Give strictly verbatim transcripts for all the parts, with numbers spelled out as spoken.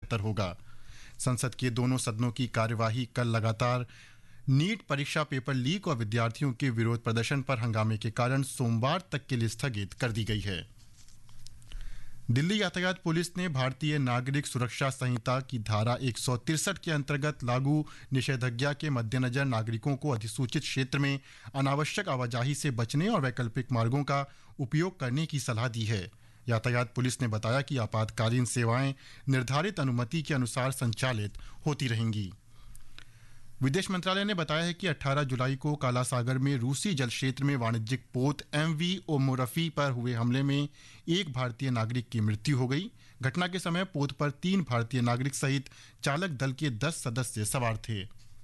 बेहतर होगा। संसद के दोनों सदनों की कार्यवाही कल लगातार नीट परीक्षा पेपर लीक और विद्यार्थियों के विरोध प्रदर्शन पर हंगामे के कारण सोमवार तक के लिए स्थगित कर दी गई है। दिल्ली यातायात पुलिस ने भारतीय नागरिक सुरक्षा संहिता की धारा एक सौ तिरसठ के अंतर्गत लागू निषेधाज्ञा के मद्देनजर नागरिकों को अधिसूचित क्षेत्र में अनावश्यक आवाजाही से बचने और वैकल्पिक मार्गों का उपयोग करने की सलाह दी है। यातायात पुलिस ने बताया कि आपातकालीन सेवाएं निर्धारित अनुमति के अनुसार संचालित होती रहेंगी। विदेश मंत्रालय ने बताया है कि अठारह जुलाई को काला सागर में रूसी जल क्षेत्र में वाणिज्यिक पोत एमवी ओमोरफी पर हुए हमले में एक भारतीय नागरिक की मृत्यु हो गई। घटना के समय पोत पर तीन भारतीय नागरिक सहित चालक दल के दस सदस्य सवार थे।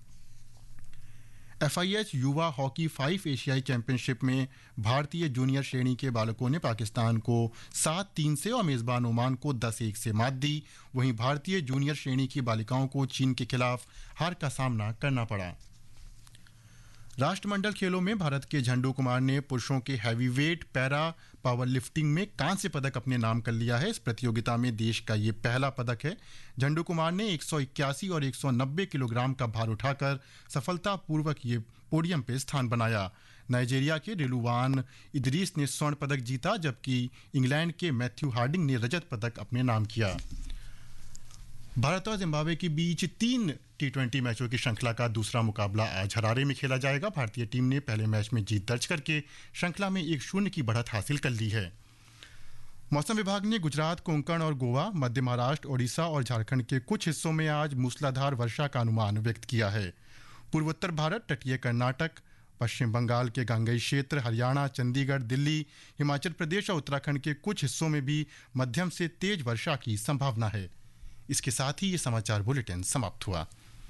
एफआईएच युवा हॉकी फाइव एशियाई चैंपियनशिप में भारतीय जूनियर श्रेणी के बालकों ने पाकिस्तान को सात तीन से और मेजबान ओमान को दस एक से मात दी। वहीं भारतीय जूनियर श्रेणी की बालिकाओं को चीन के खिलाफ हार का सामना करना पड़ा। राष्ट्रमंडल खेलों में भारत के झंडू कुमार ने पुरुषों के हैवीवेट पैरा पावर लिफ्टिंग में कांस्य पदक अपने नाम कर लिया है। इस प्रतियोगिता में देश का ये पहला पदक है। झंडू कुमार ने एक सौ इक्यासी और एक सौ नब्बे किलोग्राम का भार उठाकर सफलतापूर्वक ये पोडियम पे स्थान बनाया। नाइजीरिया के रिलुवान इदरीस ने स्वर्ण पदक जीता, जबकि इंग्लैंड के मैथ्यू हार्डिंग ने रजत पदक अपने नाम किया। भारत और जिम्बाब्वे के बीच तीन टी ट्वेंटी मैचों की श्रृंखला का दूसरा मुकाबला आज हरारे में खेला जाएगा। भारतीय टीम ने पहले मैच में जीत दर्ज करके श्रृंखला में एक शून्य की बढ़त हासिल कर ली है। मौसम विभाग ने गुजरात, कोंकण और गोवा, मध्य महाराष्ट्र, ओडिशा और झारखंड के कुछ हिस्सों में आज मूसलाधार वर्षा का अनुमान व्यक्त किया है। पूर्वोत्तर भारत, तटीय कर्नाटक, पश्चिम बंगाल के गंगई क्षेत्र, हरियाणा, चंडीगढ़, दिल्ली, हिमाचल प्रदेश और उत्तराखंड के कुछ हिस्सों में भी मध्यम से तेज वर्षा की संभावना है। इसके साथ ही ये समाचार बुलेटिन समाप्त हुआ।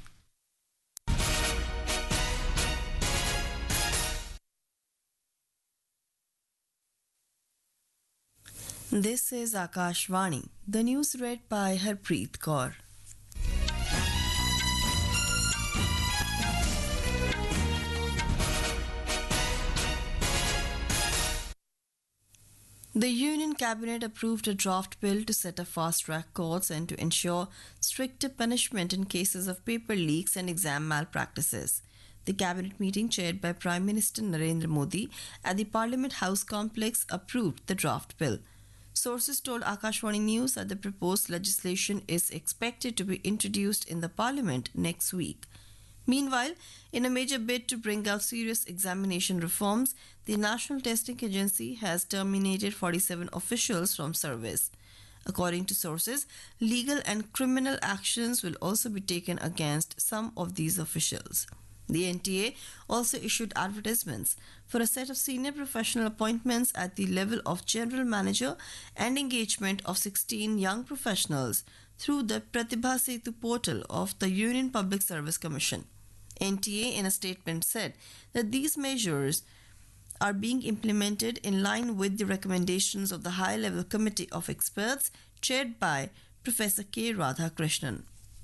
This is Akashvani. The news read by Harpreet Kaur. The Union Cabinet approved a draft bill to set up fast-track courts and to ensure stricter punishment in cases of paper leaks and exam malpractices. The cabinet meeting chaired by Prime Minister Narendra Modi at the Parliament House complex approved the draft bill. Sources told Akashvani News that the proposed legislation is expected to be introduced in the Parliament next week. Meanwhile, in a major bid to bring out serious examination reforms, the National Testing Agency has terminated forty-seven officials from service. According to sources, legal and criminal actions will also be taken against some of these officials. The N T A also issued advertisements for a set of senior professional appointments at the level of general manager and engagement of sixteen young professionals through the Pratibha Setu portal of the Union Public Service Commission. N T A in a statement said that these measures are being implemented in line with the recommendations of the high-level committee of experts chaired by Professor K. Radhakrishnan.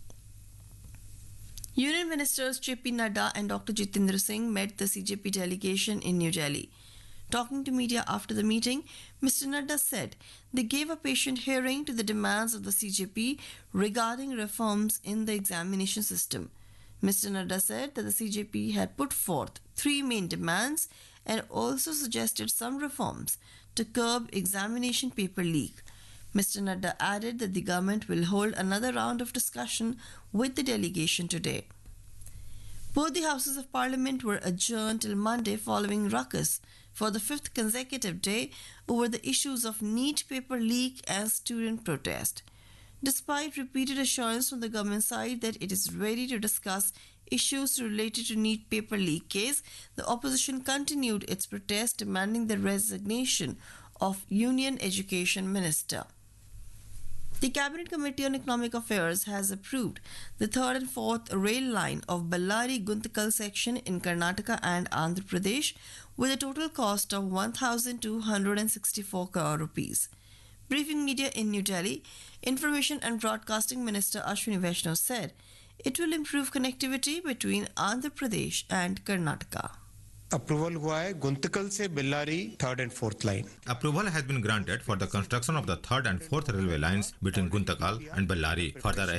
Union Ministers J P Nadda and Doctor Jitendra Singh met the C J P delegation in New Delhi. Talking to media after the meeting, Mister Nadda said they gave a patient hearing to the demands of the C J P regarding reforms in the examination system. Mister Nadda said that the C J P had put forth three main demands and also suggested some reforms to curb examination paper leak. Mister Nadda added that the government will hold another round of discussion with the delegation today. Both the Houses of Parliament were adjourned till Monday following ruckus for the fifth consecutive day over the issues of NEET paper leak and student protest. Despite repeated assurance from the government side that it is ready to discuss issues related to NEET paper leak case, the opposition continued its protest demanding the resignation of Union Education Minister. The Cabinet Committee on Economic Affairs has approved the third and fourth rail line of Bellary-Guntakal section in Karnataka and Andhra Pradesh with a total cost of one thousand two hundred sixty-four crore rupees. Briefing media in New Delhi, Information and Broadcasting Minister Ashwini Vaishnaw said it will improve connectivity between Andhra Pradesh and Karnataka. Approval हुआ है गुंतकल से Bellary third and fourth line. Approval has been granted for the construction of the third and fourth railway lines between Guntakal and Bellary. Further